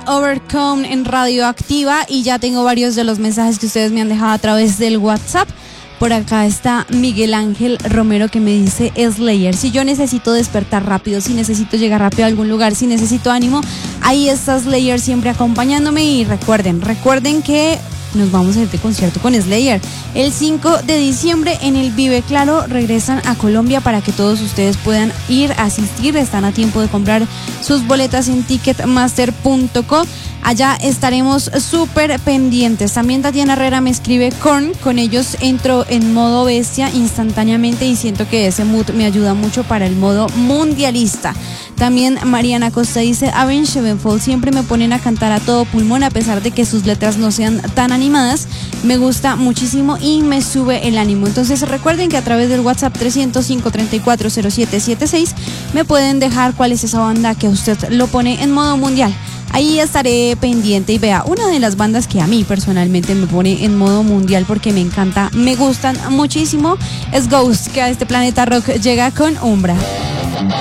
Overcome en Radioactiva y ya tengo varios de los mensajes que ustedes me han dejado a través del WhatsApp. Por acá está Miguel Ángel Romero que me dice: Slayer, si yo necesito despertar rápido, si necesito llegar rápido a algún lugar, si necesito ánimo, ahí está Slayer siempre acompañándome. Y recuerden que nos vamos a ir de concierto con Slayer el 5 de diciembre en el Vive Claro. Regresan a Colombia para que todos ustedes puedan ir a asistir. Están a tiempo de comprar sus boletas en ticketmaster.co. Allá estaremos súper pendientes. También Tatiana Herrera me escribe con ellos entro en modo bestia instantáneamente y siento que ese mood me ayuda mucho para el modo mundialista. También Mariana Costa dice: Avenged Sevenfold siempre me ponen a cantar a todo pulmón a pesar de que sus letras no sean tan animadas. Me gusta muchísimo y me sube el ánimo. Entonces recuerden que a través del WhatsApp 305-340776 me pueden dejar cuál es esa banda que usted lo pone en modo mundial. Ahí estaré pendiente y vea, una de las bandas que a mí personalmente me pone en modo mundial porque me encanta, me gustan muchísimo, es Ghost, que a este planeta rock llega con Umbra.